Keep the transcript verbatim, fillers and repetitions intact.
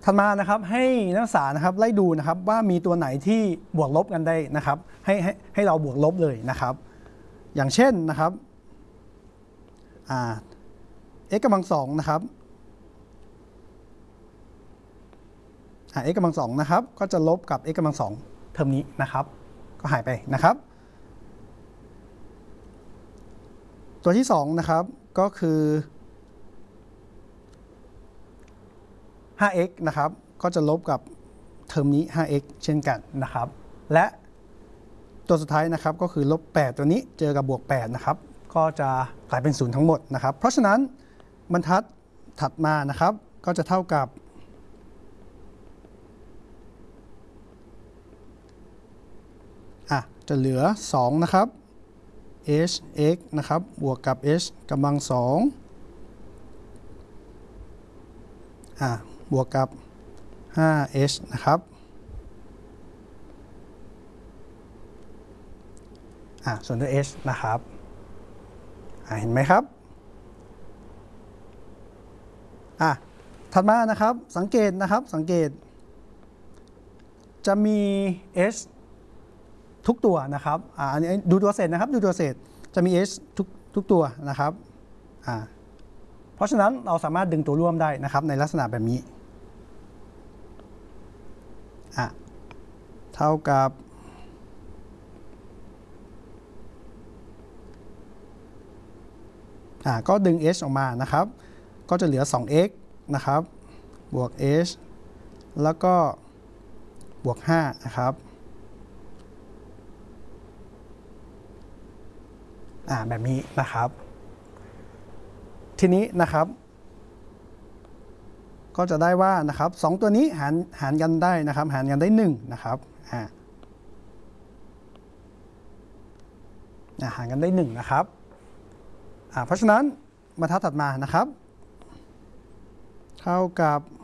ถัดมานะครับให้นักศึกษานะครับไล่ดูนะครับว่ามีตัวไหนที่บวกลบกันได้นะครับให้ให้ให้เราบวกลบเลยนะครับอย่างเช่นนะครับอ่า x กำลังสองนะครับอ่า x กำลังสองนะครับก็จะลบกับ x กำลังสองเทอมนี้นะครับก็หายไปนะครับตัวที่สองนะครับก็คือ ห้า x นะครับก็จะลบกับเทอมนี้ ห้า x เช่นกันนะครับและตัวสุดท้ายนะครับก็คือลบแปดตัวนี้เจอกับบวกแปดนะครับก็จะกลายเป็นศูนย์ทั้งหมดนะครับเพราะฉะนั้นบรรทัดถัดมานะครับก็จะเท่ากับอ่ะจะเหลือสองนะครับ hx นะครับบวกกับ h กำลังสองอ่ะบวกกับ ห้า h นะครับอ่ะส่วนด้วย h นะครับอ่ะเห็นไหมครับอ่ะถัดมานะครับสังเกตนะครับสังเกตจะมี h ทุกตัวนะครับอ่าอันนี้ดูตัวเศษนะครับดูตัวเศษจะมี h ทุกทุกตัวนะครับอ่าเพราะฉะนั้นเราสามารถดึงตัวร่วมได้นะครับในลักษณะแบบนี้อ่ะเท่ากับอ่าก็ดึง h ออกมานะครับก็จะเหลือ สอง x นะครับบวก h แล้วก็บวกห้านะครับอ่าแบบนี้นะครับทีนี้นะครับก็จะได้ว่านะครับสองตัวนี้หารหารกันได้นะครับหารกันได้หนึ่งนะครับอ่าหารกันได้หนึ่งนะครับอ่าเพราะฉะนั้นบรรทัดถัดมานะครับเท่ากับ